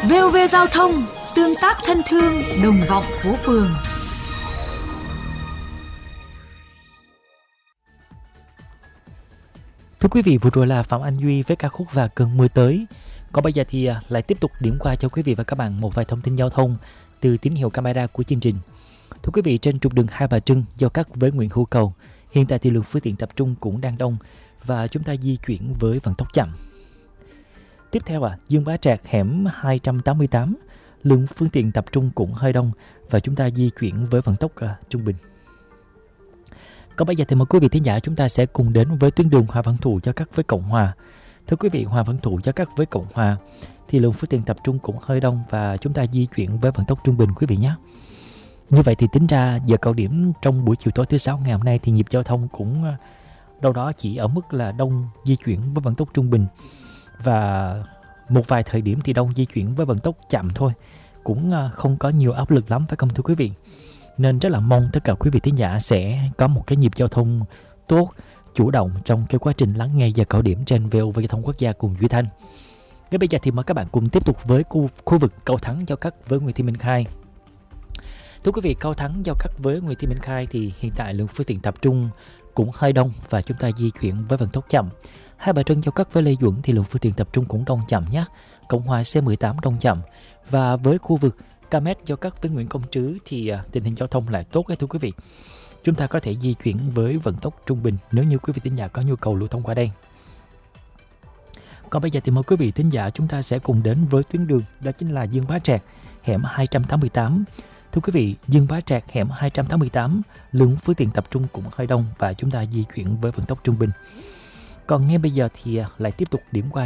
VOV Giao thông, tương tác thân thương, đồng vọng phố phường. Thưa quý vị, vừa rồi là Phạm Anh Duy với ca khúc Và Cơn Mưa Tới. Còn bây giờ thì lại tiếp tục điểm qua cho quý vị và các bạn một vài thông tin giao thông từ tín hiệu camera của chương trình. Thưa quý vị, trên trục đường Hai Bà Trưng giao cắt với Nguyễn Hữu Cầu, hiện tại thì lượng phương tiện tập trung cũng đang đông và chúng ta di chuyển với vận tốc chậm. Tiếp theo Dương Bá Trạc hẻm 288, lượng phương tiện tập trung cũng hơi đông và chúng ta di chuyển với vận tốc trung bình. Còn bây giờ thì mời quý vị thính giả chúng ta sẽ cùng đến với tuyến đường Hòa Văn Thụ giao cắt với Cộng Hòa. Thưa quý vị, Hòa Văn Thụ giao cắt với Cộng Hòa thì lượng phương tiện tập trung cũng hơi đông và chúng ta di chuyển với vận tốc trung bình quý vị nhé. Như vậy thì tính ra giờ cao điểm trong buổi chiều tối thứ Sáu ngày hôm nay thì nhịp giao thông cũng đâu đó chỉ ở mức là đông di chuyển với vận tốc trung bình, và một vài thời điểm thì đông di chuyển với vận tốc chậm thôi, cũng không có nhiều áp lực lắm phải không thưa quý vị. Nên rất là mong tất cả quý vị thính giả sẽ có một cái nhịp giao thông tốt, chủ động trong cái quá trình lắng nghe giờ cao điểm trên VOV Giao thông Quốc gia cùng Duy Thanh. Ngay bây giờ thì mời các bạn cùng tiếp tục với khu vực Cầu Thắng giao cắt với Nguyễn Thị Minh Khai. Thưa quý vị, Cầu Thắng giao cắt với Nguyễn Thị Minh Khai thì hiện tại lượng phương tiện tập trung cũng hơi đông và chúng ta di chuyển với vận tốc chậm. Hai Bà Trưng giao cắt với Lê Duẩn thì lượng phương tiện tập trung cũng đông chậm nhé. Cộng Hòa C18 đông chậm, và với khu vực Camet giao cắt với Nguyễn Công Trứ thì tình hình giao thông lại tốt đấy thưa quý vị. Chúng ta có thể di chuyển với vận tốc trung bình nếu như quý vị thính giả có nhu cầu lưu thông qua đây. Còn bây giờ thì mời quý vị thính giả chúng ta sẽ cùng đến với tuyến đường đó chính là Dương Bá Trạc hẻm 288. Thưa quý vị, Dương Bá Trạc hẻm 288, lượng phương tiện tập trung cũng hơi đông và chúng ta di chuyển với vận tốc trung bình. Còn ngay bây giờ thì lại tiếp tục điểm qua